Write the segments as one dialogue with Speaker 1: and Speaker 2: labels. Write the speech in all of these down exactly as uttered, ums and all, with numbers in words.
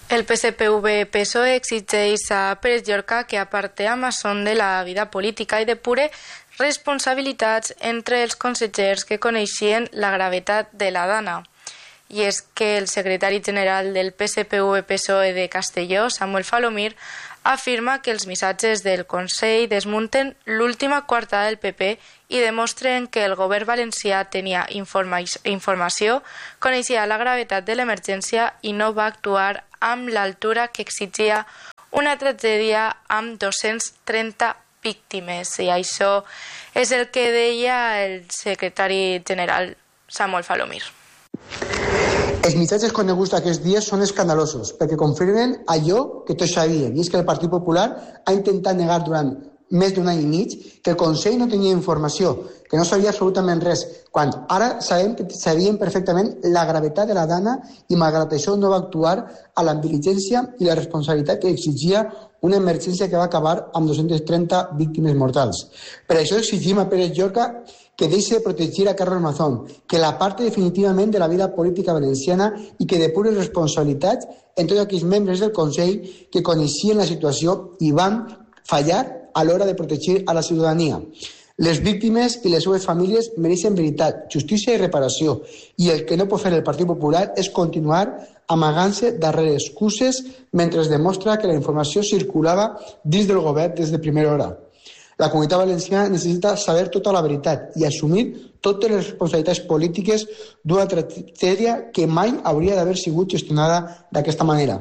Speaker 1: El P S P V P S O E exigeix a Pérez Llorca que aparte a Masson de la vida política i depure responsabilitats entre els consellers que coneixien la gravetat de la dana. I és que el secretari general del P S P V P S O E de Castelló, Samuel Falomir, afirma que els missatges del Consell desmunten l'última coartada del P P i demostren que el govern valencià tenia informa informació, coneixia la gravetat de l'emergència i no va actuar amb l'altura que exigia una tragèdia amb dos-cents trenta víctimes. I això és el que deia el secretari general Samuel Falomir.
Speaker 2: Els missatges coneguts d'aquests dies són escandalosos perquè confirmen allò que tots sabíem, i és que el Partit Popular ha intentat negar durant més d'un any i mig que el Consell no tenia informació, que no sabia absolutament res, quan ara sabem que sabien perfectament la gravetat de la dana i malgrat això no va actuar a la diligència i la responsabilitat que exigia una emergència que va acabar amb dos-cents trenta víctimes mortals. Per això exigim a Pérez Llorca que deixi de protegir a Carlos Mazón, que l'aparte definitivament de la vida política valenciana i que depure responsabilitats en tots aquells membres del Consell que coneixien la situació i van fallar a l'hora de protegir a la ciutadania. Les víctimes i les seves famílies mereixen veritat, justícia i reparació, i el que no pot fer el Partit Popular és continuar amagant-se darrere excuses mentre es demostra que la informació circulava dins del govern des de primera hora. La comunitat valenciana necessita saber tota la veritat i assumir totes les responsabilitats polítiques d'una tragèdia que mai hauria d'haver sigut gestionada d'aquesta manera.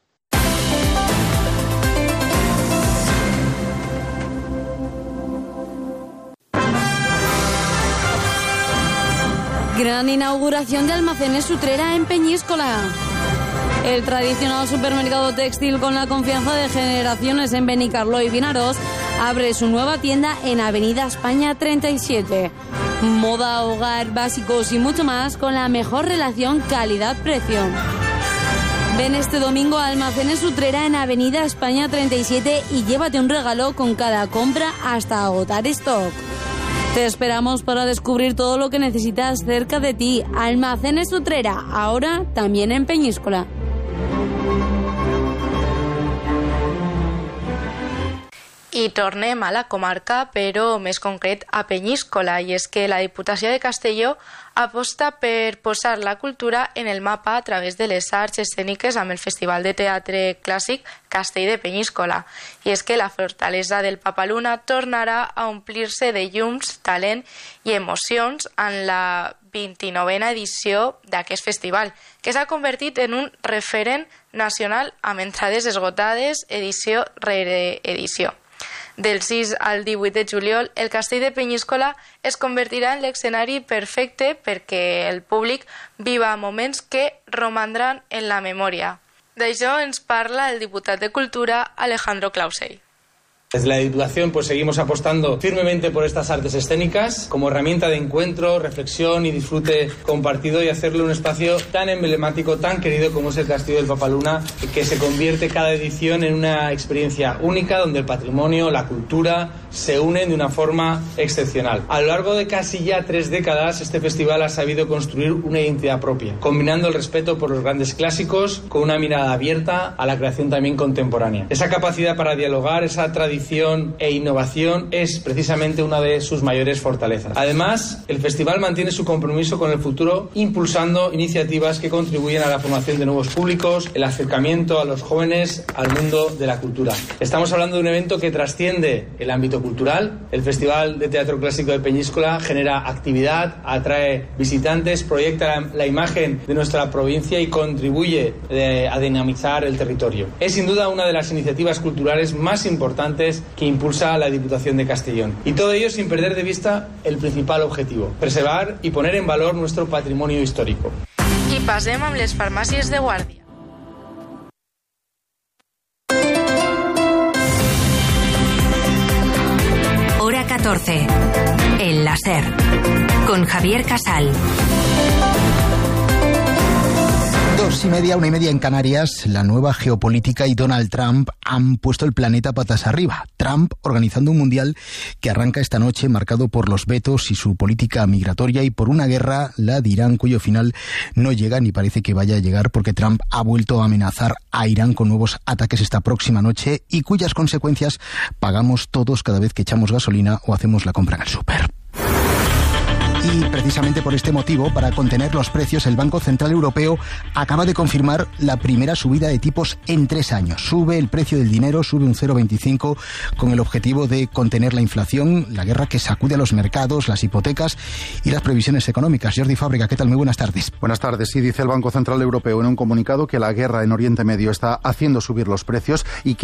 Speaker 3: Gran inauguración de Almacenes Utrera en Peñíscola. El tradicional supermercado textil con la confianza de generaciones en Benicarló y Vinaroz abre su nueva tienda en Avenida España treinta y siete. Moda, hogar, básicos y mucho más con la mejor relación calidad-precio. Ven este domingo a Almacenes Utrera en Avenida España treinta y siete y llévate un regalo con cada compra hasta agotar stock. Te esperamos para descubrir todo lo que necesitas cerca de ti. Almacenes Utrera, ahora también en Peñíscola.
Speaker 1: I tornem a la comarca, però més concret a Peñíscola, i és que la Diputació de Castelló aposta per posar la cultura en el mapa a través de les arts escèniques amb el Festival de Teatre Clàssic Castell de Peñíscola. I és que la fortalesa del Papaluna tornarà a omplir-se de llums, talent i emocions en la vint-i-novena edició d'aquest festival, que s'ha convertit en un referent nacional amb entrades esgotades edició rere edició. Del sis al divuit de juliol, el Castell de Peñíscola es convertirà en l'escenari perfecte perquè el públic viva moments que romandran en la memòria. D'això ens parla el diputat de Cultura, Alejandro Clausell.
Speaker 4: Desde la Diputación pues seguimos apostando firmemente por estas artes escénicas como herramienta de encuentro, reflexión y disfrute compartido y hacerle un espacio tan emblemático, tan querido como es el Castillo del Papaluna, que se convierte cada edición en una experiencia única donde el patrimonio, la cultura se unen de una forma excepcional. A lo largo de casi ya tres décadas este festival ha sabido construir una identidad propia, combinando el respeto por los grandes clásicos con una mirada abierta a la creación también contemporánea. Esa capacidad para dialogar, esa tradición e innovación es precisamente una de sus mayores fortalezas. Además, el festival mantiene su compromiso con el futuro, impulsando iniciativas que contribuyen a la formación de nuevos públicos, el acercamiento a los jóvenes al mundo de la cultura. Estamos hablando de un evento que trasciende el ámbito cultural. El Festival de Teatro Clásico de Peñíscola genera actividad, atrae visitantes, proyecta la, la imagen de nuestra provincia y contribuye eh, a dinamizar el territorio. Es sin duda una de las iniciativas culturales más importantes que impulsa la Diputación de Castellón. Y todo ello sin perder de vista el principal objetivo, preservar y poner en valor nuestro patrimonio histórico.
Speaker 1: I passem amb les farmàcies de guàrdia.
Speaker 5: Hora catorce. El láser. Con Javier Casal.
Speaker 6: Dos Dos y media, una y media en Canarias, la nueva geopolítica y Donald Trump han puesto el planeta patas arriba. Trump organizando un mundial que arranca esta noche marcado por los vetos y su política migratoria y por una guerra, la de Irán, cuyo final no llega ni parece que vaya a llegar porque Trump ha vuelto a amenazar a Irán con nuevos ataques esta próxima noche y cuyas consecuencias pagamos todos cada vez que echamos gasolina o hacemos la compra en el súper. Y precisamente por este motivo, para contener los precios, el Banco Central Europeo acaba de confirmar la primera subida de tipos en tres años. Sube el precio del dinero, sube un cero coma veinticinco con el objetivo de contener la inflación, la guerra que sacude a los mercados, las hipotecas y las previsiones económicas. Jordi Fábrega, ¿qué tal? Muy buenas tardes.
Speaker 7: Buenas tardes. Sí, dice el Banco Central Europeo en un comunicado que la guerra en Oriente Medio está haciendo subir los precios y que